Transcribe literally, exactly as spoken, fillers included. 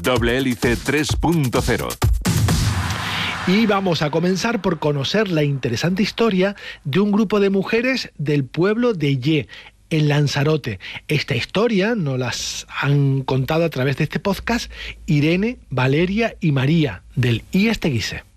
Doble Hélice tres punto cero. Y vamos a comenzar por conocer la interesante historia de un grupo de mujeres del pueblo de Ye, en Lanzarote. Esta historia nos las han contado a través de este podcast Irene, Valeria y María, del I Esteguise.